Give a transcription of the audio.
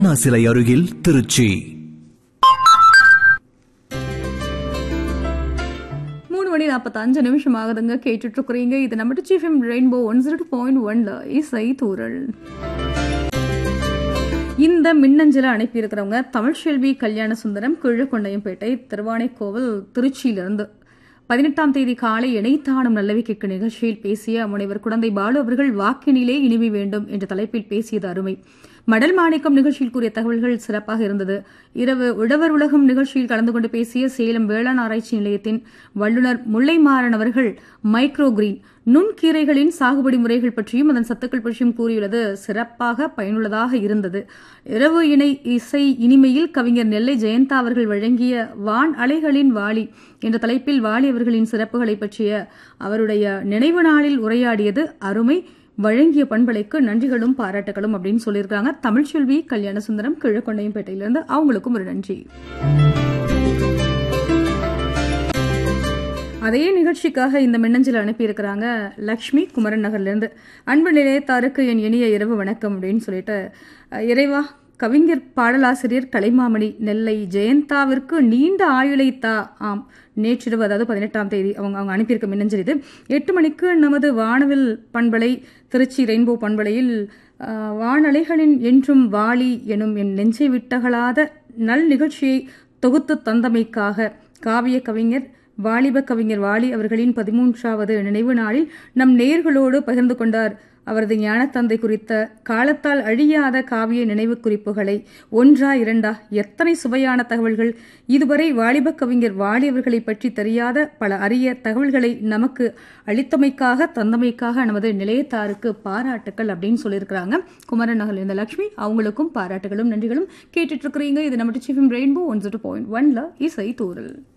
சிலை அருகில் திருச்சி. 3:45 ஆகுதுங்க. கேட்டுட்டு இருக்கிறீங்க. இது நம்ம டிஃப்எம் ரெயின்போ 102.1 இசை தூரல். இந்த மின்னஞ்சலை அனுப்பியிருக்கிறவங்க தமிழ்செல்வி கல்யாண சுந்தரம், கிழக்கொண்டையம்பேட்டை, திருவானைக்கோவில், திருச்சியிலிருந்து. 18ஆம் தேதி காலை இணைத்தானும் நல்லவை கேட்க நிகழ்ச்சியில் பேசிய முனைவர் குடந்தை பாலு அவர்கள் வாக்கினிலே இனிமை வேண்டும் என்ற தலைப்பில் பேசியது அருமை. மடல் மாணிக்கம் நிகழ்ச்சியில் கூறிய தகவல்கள் சிறப்பாக இருந்தது. இரவு உழவர் உலகம் நிகழ்ச்சியில் கலந்து கொண்டு பேசிய சேலம் வேளாண் ஆராய்ச்சி நிலையத்தின் வல்லுநர் முல்லைமாறன் அவர்கள் மைக்ரோ கிரீன் நுண்கீரைகளின் சாகுபடி முறைகள் பற்றியும் அதன் சத்துக்கள் பற்றியும் கூறியுள்ளது சிறப்பாக பயனுள்ளதாக இருந்தது. இரவு இசை இனிமையில் கவிஞர் நெல்லை ஜெயந்தா அவர்கள் வழங்கிய வான் அலைகளின் வாலி என்ற தலைப்பில் வாலி அவர்களின் சிறப்புகளை பற்றிய அவருடைய நினைவு நாளில் உரையாடியது அருமை. வழங்கிய பண்பலைக்கு நன்றிகளும் பாராட்டுகளும் அப்படின்னு சொல்லியிருக்காங்க தமிழ்செல்வி கல்யாண சுந்தரம், கிழக்கொண்டையம்பேட்டையிலிருந்து. அவங்களுக்கும் ஒரு நன்றி. அதே நிகழ்ச்சிக்காக இந்த மின்னஞ்சல் அனுப்பியிருக்கிறாங்க லக்ஷ்மி, குமரன் நகர்லேருந்து. அன்பு நிலையத்தாருக்கு என் இனிய இரவு வணக்கம் அப்படின்னு சொல்லிட்டு, இறைவா கவிஞர் பாடலாசிரியர் கலைமாமணி நெல்லை ஜெயந்தாவிற்கு நீண்ட ஆயுளை தா. ஆம், நேற்றிரவு, அதாவது 18ஆம் தேதி அவங்க அனுப்பியிருக்க மின்னஞ்சல் இது. 8 மணிக்கு நமது வானவில் பண்பலை திருச்சி ரெயின்போ பண்பலையில் வானலைகளின் என்றும் வாலி எனும் என் நெஞ்சை விட்டகலாத நல் நிகழ்ச்சியை தொகுத்து தந்தமைக்காக காவிய கவிஞர் வாலிப கவிஞர் வாலி அவர்களின் 13வது நினைவு நாளில் நம் நேயர்களோடு பகிர்ந்து கொண்டார். அவரது ஞானத்தந்தை குறித்த காலத்தால் அழியாத காவிய நினைவு குறிப்புகளை, ஒன்றா இரண்டா எத்தனை சுவையான தகவல்கள்! இதுவரை வாலிப கவிஞர் வாலி அவர்களை பற்றி தெரியாத பல அரிய தகவல்களை நமக்கு அளித்தமைக்காக தந்தமைக்காக நமது நிலையத்தாருக்கு பாராட்டுக்கள் அப்படின்னு சொல்லியிருக்கிறாங்க குமரன் நகர் இந்த லட்சுமி. அவங்களுக்கும் பாராட்டுகளும் நன்றிகளும். கேட்டுட்டு இருக்கிறீங்க. இது நம்ம டிஃப்எம் ரெயின்போ 102.1 இசை தூரல்.